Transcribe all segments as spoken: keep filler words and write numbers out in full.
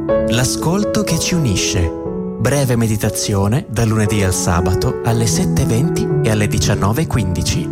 L'ascolto che ci unisce. Breve meditazione dal lunedì al sabato alle sette e venti e alle diciannove e quindici.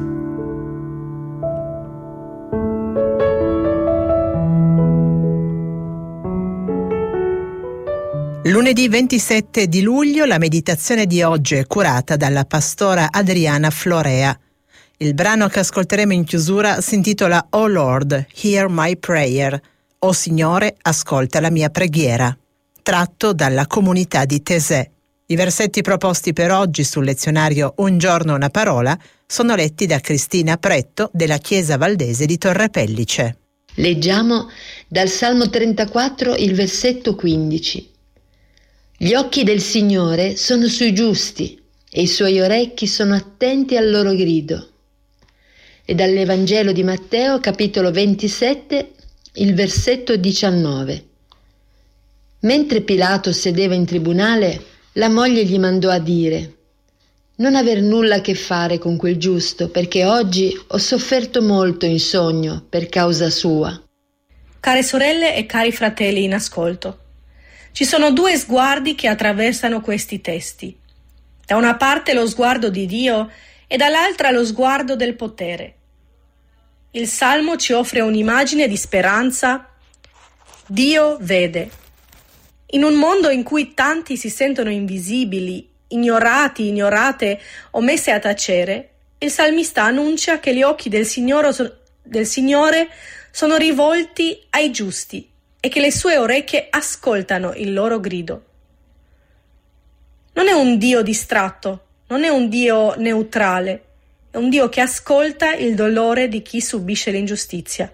Lunedì ventisette di luglio la meditazione di oggi è curata dalla pastora Adriana Florea. Il brano che ascolteremo in chiusura si intitola "Oh Lord, hear my prayer", O Signore, ascolta la mia preghiera, tratto dalla comunità di Tesè. I versetti proposti per oggi sul lezionario Un giorno una parola sono letti da Cristina Pretto della Chiesa Valdese di Torre Pellice. Leggiamo dal Salmo trentaquattro il versetto quindici. Gli occhi del Signore sono sui giusti e i suoi orecchi sono attenti al loro grido. E dall'Evangelo di Matteo, capitolo ventisette, il versetto diciannove. Mentre Pilato sedeva in tribunale, la moglie gli mandò a dire: «Non aver nulla a che fare con quel giusto, perché oggi ho sofferto molto in sogno per causa sua». Care sorelle e cari fratelli in ascolto, ci sono due sguardi che attraversano questi testi. Da una parte lo sguardo di Dio e dall'altra lo sguardo del potere. Il Salmo ci offre un'immagine di speranza. Dio vede. In un mondo in cui tanti si sentono invisibili, ignorati, ignorate o messe a tacere, il salmista annuncia che gli occhi del Signore, del Signore sono rivolti ai giusti e che le sue orecchie ascoltano il loro grido. Non è un Dio distratto, non è un Dio neutrale, è un Dio che ascolta il dolore di chi subisce l'ingiustizia.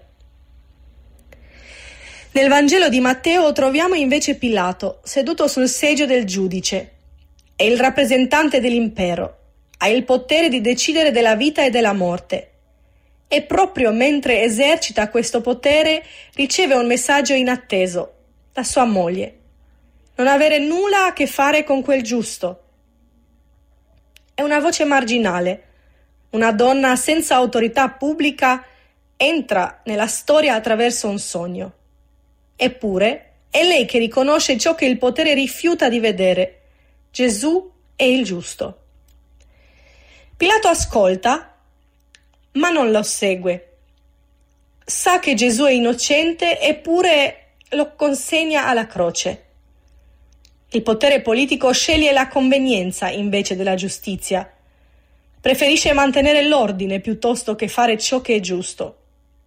Nel Vangelo di Matteo troviamo invece Pilato, seduto sul seggio del giudice. È il rappresentante dell'impero, ha il potere di decidere della vita e della morte. E proprio mentre esercita questo potere riceve un messaggio inatteso da sua moglie: non avere nulla a che fare con quel giusto. È una voce marginale. Una donna senza autorità pubblica entra nella storia attraverso un sogno. Eppure è lei che riconosce ciò che il potere rifiuta di vedere: Gesù è il giusto. Pilato ascolta, ma non lo segue. Sa che Gesù è innocente, eppure lo consegna alla croce. Il potere politico sceglie la convenienza invece della giustizia. Preferisce mantenere l'ordine piuttosto che fare ciò che è giusto.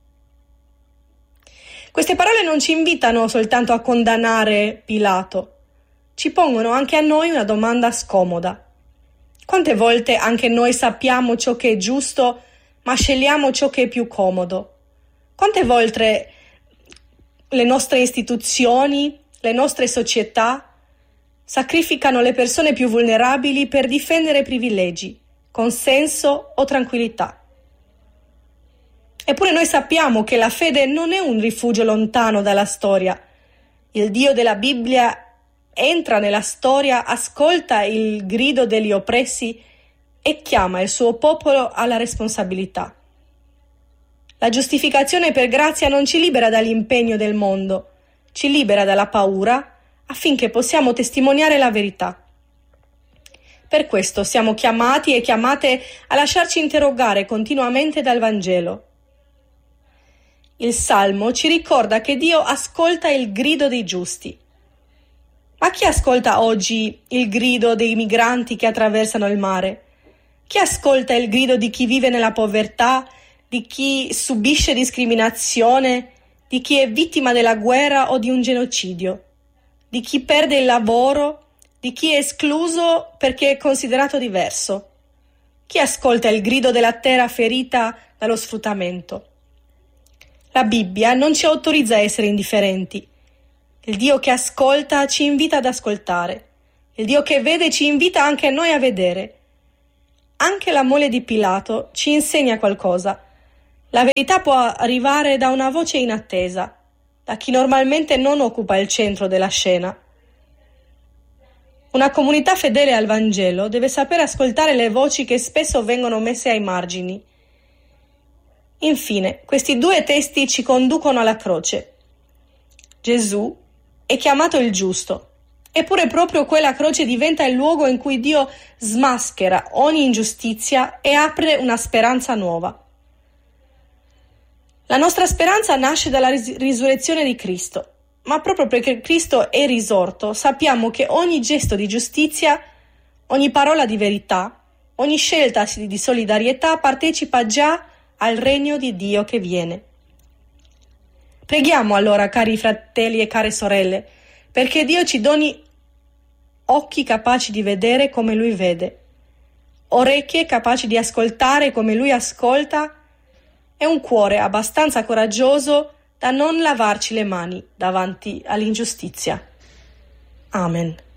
Queste parole non ci invitano soltanto a condannare Pilato, ci pongono anche a noi una domanda scomoda. Quante volte anche noi sappiamo ciò che è giusto, ma scegliamo ciò che è più comodo? Quante volte le nostre istituzioni, le nostre società sacrificano le persone più vulnerabili per difendere privilegi, consenso o tranquillità? Eppure noi sappiamo che la fede non è un rifugio lontano dalla storia. Il Dio della Bibbia entra nella storia, ascolta il grido degli oppressi e chiama il suo popolo alla responsabilità. La giustificazione per grazia non ci libera dall'impegno del mondo, ci libera dalla paura affinché possiamo testimoniare la verità. Per questo siamo chiamati e chiamate a lasciarci interrogare continuamente dal Vangelo. Il Salmo ci ricorda che Dio ascolta il grido dei giusti. Ma chi ascolta oggi il grido dei migranti che attraversano il mare? Chi ascolta il grido di chi vive nella povertà, di chi subisce discriminazione, di chi è vittima della guerra o di un genocidio, di chi perde il lavoro, di chi è escluso perché è considerato diverso? Chi ascolta il grido della terra ferita dallo sfruttamento? La Bibbia non ci autorizza a essere indifferenti. Il Dio che ascolta ci invita ad ascoltare. Il Dio che vede ci invita anche a noi a vedere. Anche la moglie di Pilato ci insegna qualcosa. La verità può arrivare da una voce inattesa, da chi normalmente non occupa il centro della scena. Una comunità fedele al Vangelo deve sapere ascoltare le voci che spesso vengono messe ai margini. Infine, questi due testi ci conducono alla croce. Gesù è chiamato il giusto. Eppure proprio quella croce diventa il luogo in cui Dio smaschera ogni ingiustizia e apre una speranza nuova. La nostra speranza nasce dalla ris- risurrezione di Cristo, ma proprio perché Cristo è risorto, sappiamo che ogni gesto di giustizia, ogni parola di verità, ogni scelta di solidarietà partecipa già al regno di Dio che viene. Preghiamo allora, cari fratelli e care sorelle, perché Dio ci doni occhi capaci di vedere come Lui vede, orecchie capaci di ascoltare come Lui ascolta e un cuore abbastanza coraggioso da non lavarci le mani davanti all'ingiustizia. Amen.